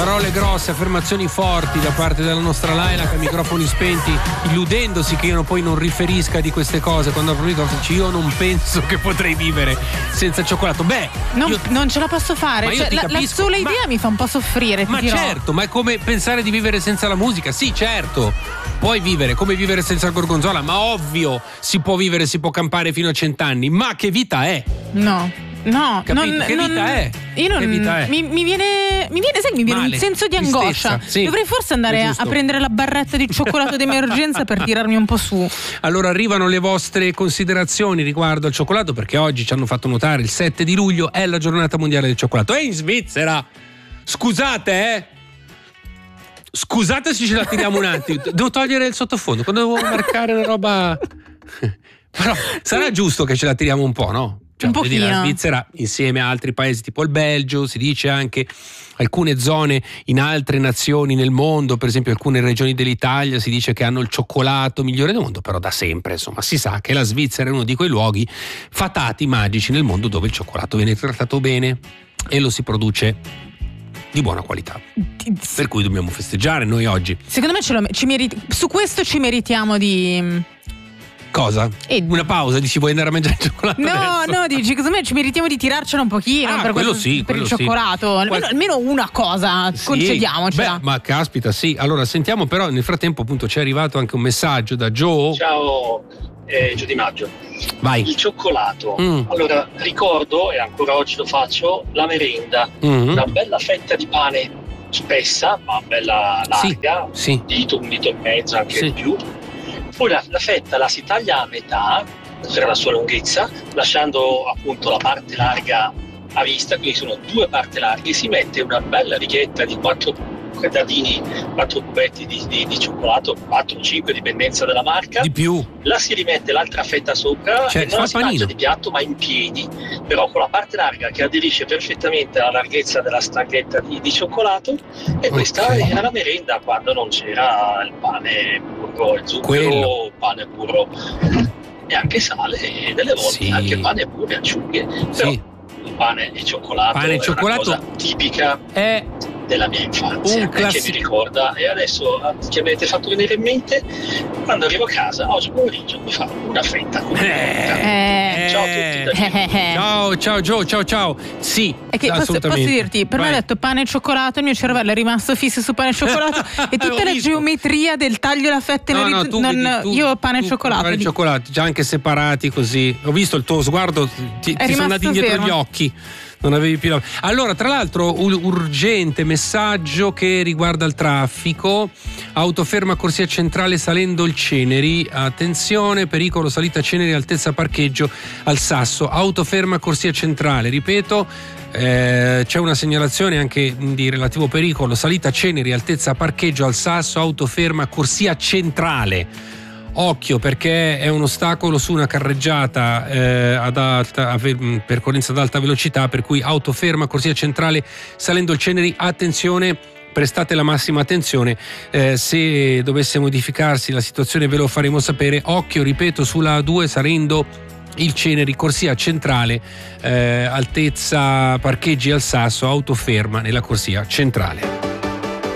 Parole grosse, affermazioni forti da parte della nostra Laila, che a microfoni spenti, illudendosi che io poi non riferisca di queste cose. Quando io non penso che potrei vivere senza cioccolato. Non ce la posso fare. Cioè, la sola idea mi fa un po' soffrire. Ma certo, ma è come pensare di vivere senza la musica. Sì, certo. Puoi vivere come vivere senza il gorgonzola, ma ovvio, si può vivere, si può campare fino a 100 anni. Ma che vita è? No, che vita è? Io non, che vita è? Mi viene un senso di angoscia. Sì, dovrei forse andare a prendere la barretta di cioccolato d'emergenza per tirarmi un po' su. Allora arrivano le vostre considerazioni riguardo al cioccolato, perché oggi ci hanno fatto notare il 7 di luglio è la giornata mondiale del cioccolato. È in Svizzera. Scusate se ce la tiriamo un attimo. Devo togliere il sottofondo quando devo marcare una roba. Però sarà giusto che ce la tiriamo un po', no? Un pochino. La Svizzera, insieme a altri paesi tipo il Belgio, si dice anche alcune zone in altre nazioni nel mondo, per esempio alcune regioni dell'Italia, si dice che hanno il cioccolato migliore del mondo, però da sempre, insomma, si sa che la Svizzera è uno di quei luoghi fatati, magici nel mondo, dove il cioccolato viene trattato bene e lo si produce di buona qualità. Per cui dobbiamo festeggiare noi oggi. Secondo me su questo ci meritiamo di... Cosa? Una pausa? Dici vuoi andare a mangiare il cioccolato? No, dici, secondo me ci meritiamo di tirarcela un pochino per il cioccolato. Almeno una cosa, concediamocela. Ma caspita, sì. Allora sentiamo, però nel frattempo appunto ci è arrivato anche un messaggio da Joe. Ciao, Gio Di Maggio. Vai. Il cioccolato. Allora ricordo, e ancora oggi lo faccio, la merenda. Una bella fetta di pane spessa, ma bella larga, sì. un dito e mezzo, anche di più. Poi la fetta la si taglia a metà per la sua lunghezza, lasciando appunto la parte larga a vista, quindi sono due parti larghe, si mette una bella righetta di 4 cubetti di cioccolato, 4-5 dipendenza dalla marca, di più. La si rimette l'altra fetta sopra, e non la si mangia di piatto ma in piedi, però con la parte larga che aderisce perfettamente alla larghezza della stanghetta di cioccolato, e questa era la merenda quando non c'era il pane burro, il zucchero, pane burro e anche sale, e delle volte anche pane burro e acciughe, però il pane e cioccolato è una cosa tipica della mia infanzia, che mi ricorda. E adesso che mi avete fatto venire in mente, quando arrivo a casa oggi pomeriggio mi fa una fetta ciao a tutti ciao Gio, ciao. Sì, è che posso dirti, per me ha detto pane e cioccolato, il mio cervello è rimasto fisso su pane e cioccolato e tutta la geometria del taglio la fetta io pane e cioccolato. Pane e cioccolato già anche separati così. Ho visto il tuo sguardo, ti sono andati indietro gli occhi. Non avevi più. Allora, tra l'altro, un urgente messaggio che riguarda il traffico. Autoferma corsia centrale salendo il Ceneri. Attenzione, pericolo salita Ceneri, altezza parcheggio al Sasso. Autoferma corsia centrale. Ripeto, c'è una segnalazione anche di relativo pericolo. Salita Ceneri, altezza parcheggio al Sasso. Autoferma corsia centrale. Occhio, perché è un ostacolo su una carreggiata a percorrenza ad alta velocità, per cui autoferma corsia centrale salendo il Ceneri. Attenzione, prestate la massima attenzione, se dovesse modificarsi la situazione ve lo faremo sapere. Occhio, ripeto, sulla A2 salendo il Ceneri, corsia centrale, altezza parcheggi al Sasso, autoferma nella corsia centrale.